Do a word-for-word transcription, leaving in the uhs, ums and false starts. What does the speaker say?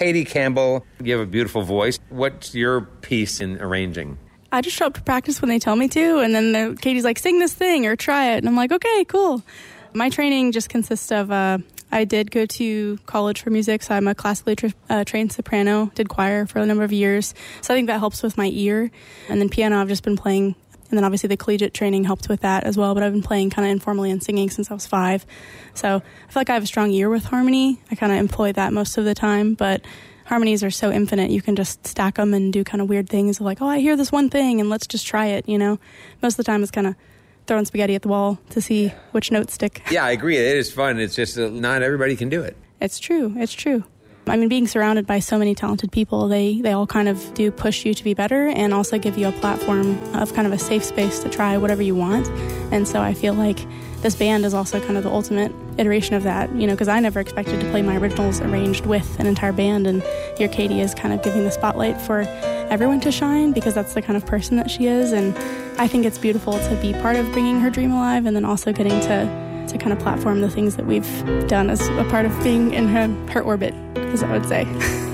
Katie Campbell. You have a beautiful voice. What's your piece in arranging? I just show up to practice when they tell me to, and then the, Katie's like, sing this thing or try it. And I'm like, okay, cool. My training just consists of, uh, I did go to college for music, so I'm a classically tra- uh, trained soprano, did choir for a number of years. So I think that helps with my ear. And then piano I've just been playing, and then obviously the collegiate training helped with that as well, but I've been playing kind of informally and singing since I was five. So I feel like I have a strong ear with harmony. I kind of employ that most of the time, but harmonies are so infinite. You can just stack them and do kind of weird things like, oh, I hear this one thing and let's just try it, you know. Most of the time it's kind of throwing spaghetti at the wall to see which notes stick. Yeah, I agree. It is fun. It's just uh, not everybody can do it. It's true. It's true. I mean, being surrounded by so many talented people, they, they all kind of do push you to be better and also give you a platform of kind of a safe space to try whatever you want. And so I feel like this band is also kind of the ultimate iteration of that, you know, because I never expected to play my originals arranged with an entire band, and here Katie is kind of giving the spotlight for everyone to shine because that's the kind of person that she is, and I think it's beautiful to be part of bringing her dream alive and then also getting to, to kind of platform the things that we've done as a part of being in her, her orbit, as I would say.